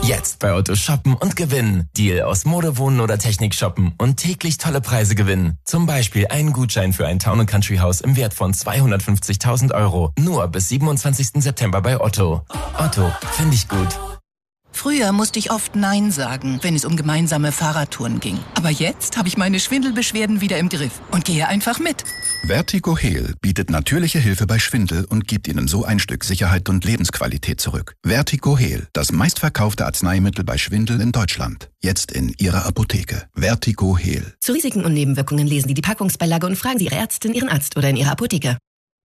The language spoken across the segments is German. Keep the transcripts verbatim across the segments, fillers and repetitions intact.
Jetzt bei Otto shoppen und gewinnen. Deal aus Mode, Wohnen oder Technik shoppen und täglich tolle Preise gewinnen. Zum Beispiel einen Gutschein für ein Town and Country Haus im Wert von zweihundertfünfzigtausend Euro. Nur bis siebenundzwanzigsten September bei Otto. Otto, finde ich gut. Früher musste ich oft Nein sagen, wenn es um gemeinsame Fahrradtouren ging. Aber jetzt habe ich meine Schwindelbeschwerden wieder im Griff und gehe einfach mit. Vertigo Heal bietet natürliche Hilfe bei Schwindel und gibt Ihnen so ein Stück Sicherheit und Lebensqualität zurück. Vertigo Heal, das meistverkaufte Arzneimittel bei Schwindel in Deutschland. Jetzt in Ihrer Apotheke. Vertigo Heal. Zu Risiken und Nebenwirkungen lesen Sie die Packungsbeilage und fragen Sie Ihre Ärztin, Ihren Arzt oder in Ihrer Apotheke.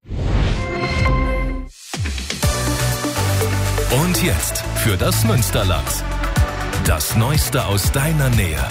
Und jetzt für das Münsterland. Das Neueste aus deiner Nähe.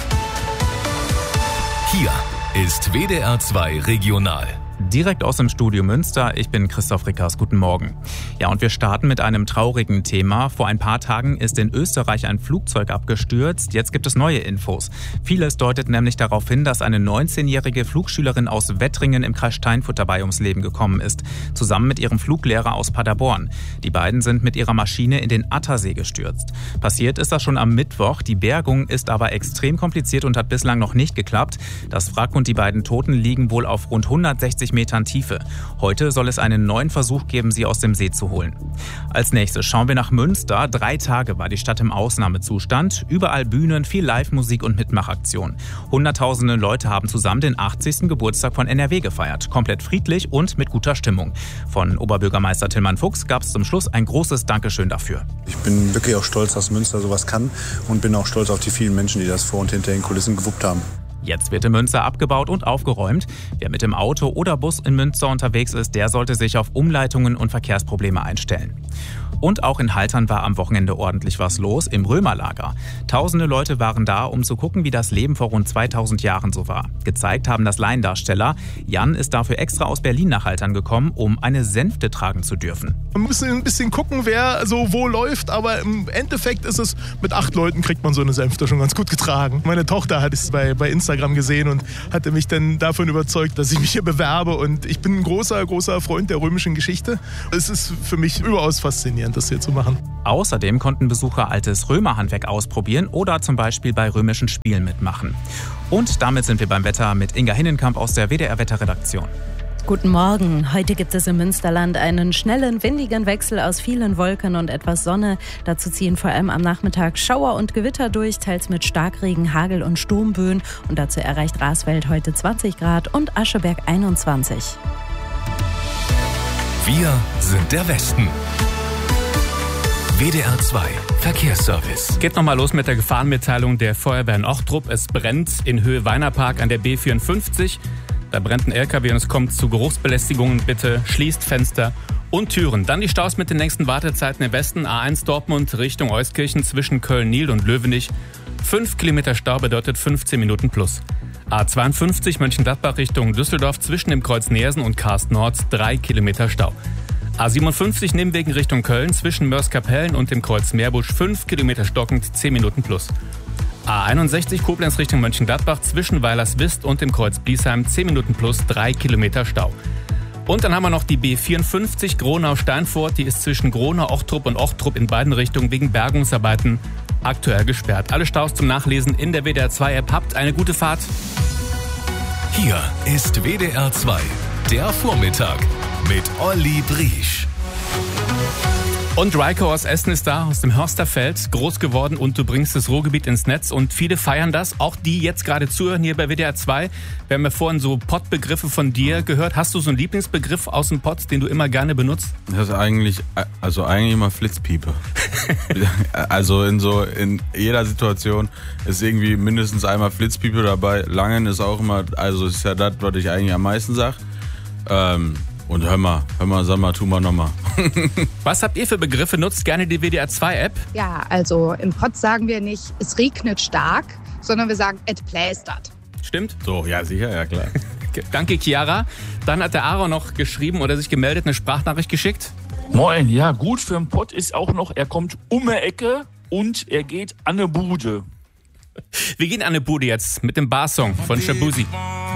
Hier ist W D R zwei Regional. Direkt aus dem Studio Münster, ich bin Christoph Rickers, guten Morgen. Ja, und wir starten mit einem traurigen Thema. Vor ein paar Tagen ist in Österreich ein Flugzeug abgestürzt. Jetzt gibt es neue Infos. Vieles deutet nämlich darauf hin, dass eine neunzehnjährige Flugschülerin aus Wettringen im Kreis Steinfurt dabei ums Leben gekommen ist, zusammen mit ihrem Fluglehrer aus Paderborn. Die beiden sind mit ihrer Maschine in den Attersee gestürzt. Passiert ist das schon am Mittwoch. Die Bergung ist aber extrem kompliziert und hat bislang noch nicht geklappt. Das Wrack und die beiden Toten liegen wohl auf rund hundertsechzig Metern Tiefe. Heute soll es einen neuen Versuch geben, sie aus dem See zu holen. Als nächstes schauen wir nach Münster. Drei Tage war die Stadt im Ausnahmezustand. Überall Bühnen, viel Live-Musik und Mitmachaktion. Hunderttausende Leute haben zusammen den achtzigsten Geburtstag von N R W gefeiert. Komplett friedlich und mit guter Stimmung. Von Oberbürgermeister Tillmann Fuchs gab es zum Schluss ein großes Dankeschön dafür. Ich bin wirklich auch stolz, dass Münster sowas kann und bin auch stolz auf die vielen Menschen, die das vor und hinter den Kulissen gewuppt haben. Jetzt wird in Münster abgebaut und aufgeräumt. Wer mit dem Auto oder Bus in Münster unterwegs ist, der sollte sich auf Umleitungen und Verkehrsprobleme einstellen. Und auch in Haltern war am Wochenende ordentlich was los, im Römerlager. Tausende Leute waren da, um zu gucken, wie das Leben vor rund zweitausend Jahren so war. Gezeigt haben das Laiendarsteller. Jan ist dafür extra aus Berlin nach Haltern gekommen, um eine Sänfte tragen zu dürfen. Man muss ein bisschen gucken, wer so wo läuft, aber im Endeffekt ist es, mit acht Leuten kriegt man so eine Sänfte schon ganz gut getragen. Meine Tochter hat es bei, bei Instagram gesehen und hatte mich dann davon überzeugt, dass ich mich hier bewerbe, und ich bin ein großer, großer Freund der römischen Geschichte. Es ist für mich überaus faszinierend, das hier zu machen. Außerdem konnten Besucher altes Römerhandwerk ausprobieren oder zum Beispiel bei römischen Spielen mitmachen. Und damit sind wir beim Wetter mit Inga Hinnenkamp aus der W D R-Wetterredaktion. Guten Morgen. Heute gibt es im Münsterland einen schnellen, windigen Wechsel aus vielen Wolken und etwas Sonne. Dazu ziehen vor allem am Nachmittag Schauer und Gewitter durch, teils mit Starkregen, Hagel und Sturmböen. Und dazu erreicht Rasfeld heute zwanzig Grad und Ascheberg einundzwanzig. Wir sind der Westen. W D R zwei Verkehrsservice. Geht nochmal los mit der Gefahrenmitteilung der Feuerwehr in Ochtrup. Es brennt in Höhe Weinerpark an der B vierundfünfzig. Da brennt ein L K W und es kommt zu Geruchsbelästigungen. Bitte schließt Fenster und Türen. Dann die Staus mit den nächsten Wartezeiten im Westen. A eins Dortmund Richtung Euskirchen zwischen Köln-Niel und Löwenich. fünf Kilometer Stau bedeutet fünfzehn Minuten plus. A zweiundfünfzig Mönchengladbach Richtung Düsseldorf zwischen dem Kreuz Neersen und Karst Nord drei Kilometer Stau. A siebenundfünfzig Nimwegen Richtung Köln zwischen Mörs-Kapellen und dem Kreuz Meerbusch fünf Kilometer stockend, zehn Minuten plus. A einundsechzig Koblenz Richtung Mönchengladbach zwischen Weilerswist und dem Kreuz Bliesheim zehn Minuten plus, drei Kilometer Stau. Und dann haben wir noch die B vierundfünfzig Gronau-Steinfurt, die ist zwischen Gronau, Ochtrup und Ochtrup in beiden Richtungen wegen Bergungsarbeiten aktuell gesperrt. Alle Staus zum Nachlesen in der W D R zwei App. Habt eine gute Fahrt. Hier ist W D R zwei, der Vormittag mit Olli Briesch. Und Reiko aus Essen ist da, aus dem Hörsterfeld, groß geworden, und du bringst das Ruhrgebiet ins Netz und viele feiern das, auch die jetzt gerade zuhören hier bei W D R zwei. Wir haben ja vorhin so Pottbegriffe von dir gehört. Hast du so einen Lieblingsbegriff aus dem Pott, den du immer gerne benutzt? Das ist eigentlich, also eigentlich immer Flitzpiepe. Also in so, in jeder Situation ist irgendwie mindestens einmal Flitzpiepe dabei. Langen ist auch immer, also ist ja das, was ich eigentlich am meisten sag. Ähm, Und hör mal, hör mal, sag mal, tu mal nochmal. Was habt ihr für Begriffe? Nutzt gerne die W D R zwei App? Ja, also im Pott sagen wir nicht, es regnet stark, sondern wir sagen, et plästert. Stimmt? So, ja, sicher, ja klar. Danke, Chiara. Dann hat der Aaron noch geschrieben oder sich gemeldet, eine Sprachnachricht geschickt. Moin, ja, gut für den Pott ist auch noch, er kommt um die Ecke und er geht an eine Bude. Wir gehen an eine Bude jetzt mit dem Barsong von Shabuzi.